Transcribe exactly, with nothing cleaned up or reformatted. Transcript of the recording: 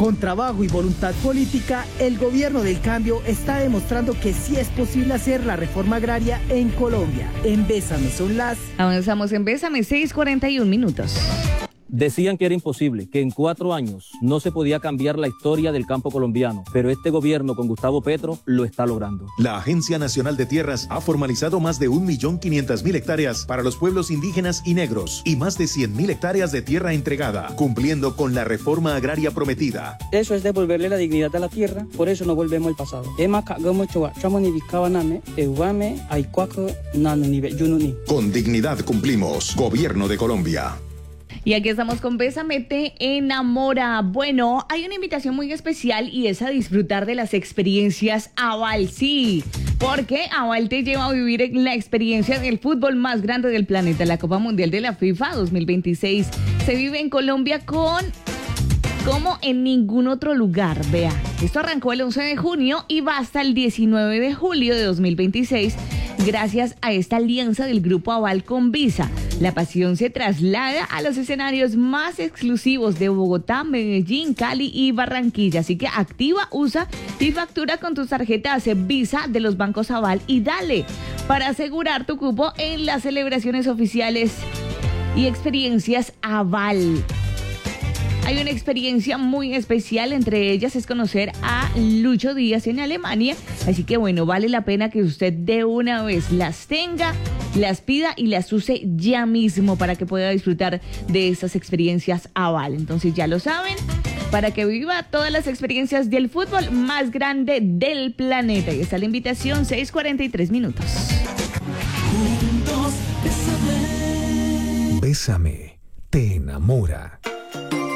Con trabajo y voluntad política, el gobierno del cambio está demostrando que sí es posible hacer la reforma agraria en Colombia. En Bésame son las... Avanzamos en Bésame, seis cuarenta y un minutos. Decían que era imposible, que en cuatro años no se podía cambiar la historia del campo colombiano, pero este gobierno con Gustavo Petro lo está logrando. La Agencia Nacional de Tierras ha formalizado más de un millón quinientas mil hectáreas para los pueblos indígenas y negros y más de cien mil hectáreas de tierra entregada, cumpliendo con la reforma agraria prometida. Eso es devolverle la dignidad a la tierra, por eso no volvemos al pasado. Con dignidad cumplimos. Gobierno de Colombia. Y aquí estamos con Bésame te enamora. Bueno, hay una invitación muy especial y es a disfrutar de las experiencias Aval, sí, porque Aval te lleva a vivir la experiencia del fútbol más grande del planeta, la Copa Mundial de la FIFA dos mil veintiséis. Se vive en Colombia con... como en ningún otro lugar, vea. Esto arrancó el once de junio y va hasta el diecinueve de julio de dos mil veintiséis, gracias a esta alianza del Grupo Aval con Visa. La pasión se traslada a los escenarios más exclusivos de Bogotá, Medellín, Cali y Barranquilla. Así que activa, usa y factura con tus tarjetas Visa de los bancos Aval y dale para asegurar tu cupo en las celebraciones oficiales y experiencias Aval. Hay una experiencia muy especial, entre ellas es conocer a Lucho Díaz en Alemania, así que bueno, vale la pena que usted de una vez las tenga, las pida y las use ya mismo para que pueda disfrutar de esas experiencias Aval. Entonces ya lo saben, para que viva todas las experiencias del fútbol más grande del planeta. Y está la invitación, seis cuarenta y tres minutos. Juntos, bésame. Bésame, te enamora.